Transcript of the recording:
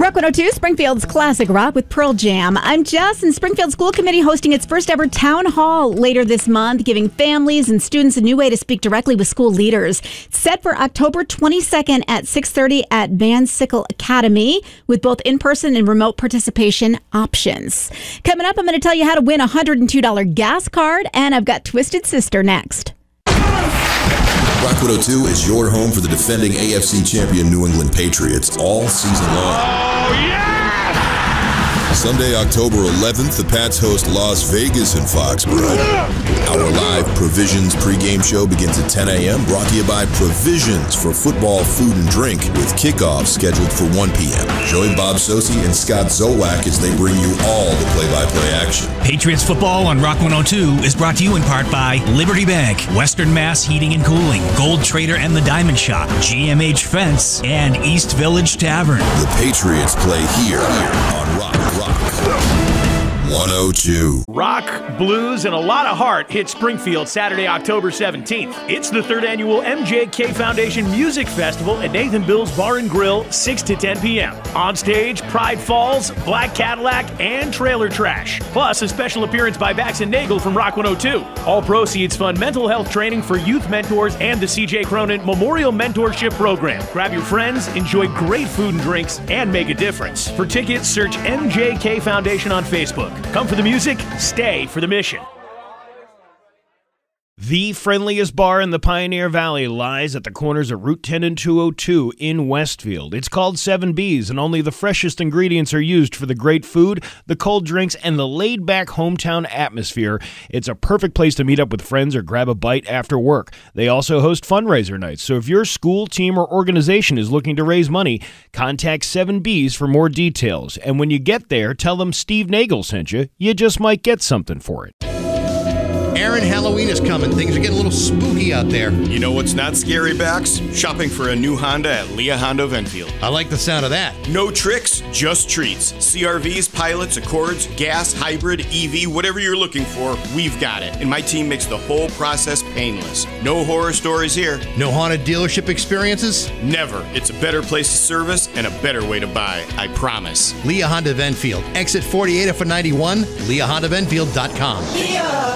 Rock 102, Springfield's classic rock with Pearl Jam. I'm Jess, and Springfield School Committee hosting its first ever town hall later this month, giving families and students a new way to speak directly with school leaders. It's set for October 22nd at 6:30 at Van Sickle Academy, with both in-person and remote participation options. Coming up, I'm going to tell you how to win a $102 gas card, and I've got Twisted Sister next. Rock 102 is your home for the defending AFC champion New England Patriots all season long. Oh, yeah! Sunday, October 11th, the Pats host Las Vegas in Foxborough. Our live Provisions pregame show begins at 10 a.m. Brought to you by Provisions for football, food, and drink, with kickoff scheduled for 1 p.m. Join Bob Sosi and Scott Zolak as they bring you all the play-by-play action. Patriots football on Rock 102 is brought to you in part by Liberty Bank, Western Mass Heating and Cooling, Gold Trader and the Diamond Shop, GMH Fence, and East Village Tavern. The Patriots play here on Rock 102. Rock, blues, and a lot of heart hit Springfield Saturday, October 17th. It's the third annual MJK Foundation Music Festival at Nathan Bill's Bar and Grill, 6 to 10 p.m. On stage, Pride Falls, Black Cadillac, and Trailer Trash. Plus, a special appearance by Bax and Nagel from Rock 102. All proceeds fund mental health training for youth mentors and the CJ Cronin Memorial Mentorship Program. Grab your friends, enjoy great food and drinks, and make a difference. For tickets, search MJK Foundation on Facebook. Come for the music, stay for the mission. The friendliest bar in the Pioneer Valley lies at the corners of Route 10 and 202 in Westfield. It's called 7B's, and only the freshest ingredients are used for the great food, the cold drinks, and the laid-back hometown atmosphere. It's a perfect place to meet up with friends or grab a bite after work. They also host fundraiser nights, so if your school, team, or organization is looking to raise money, contact 7B's for more details. And when you get there, tell them Steve Nagel sent you. You just might get something for it. Aaron, Halloween is coming. Things are getting a little spooky out there. You know what's not scary, Bax? Shopping for a new Honda at Leah Honda of Enfield. I like the sound of that. No tricks, just treats. CRVs, pilots, Accords, gas, hybrid, EV, whatever you're looking for, we've got it. And my team makes the whole process painless. No horror stories here. No haunted dealership experiences? Never. It's a better place to service and a better way to buy. I promise. Leah Honda of Enfield. Exit 48 off of 91, leahhondaofenfield.com. Leah.